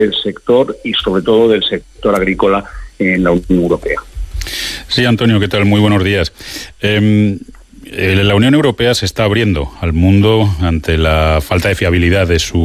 sector y sobre todo del sector agrícola en la Unión Europea. Sí, Antonio, ¿qué tal? Muy buenos días. La Unión Europea se está abriendo al mundo ante la falta de fiabilidad de su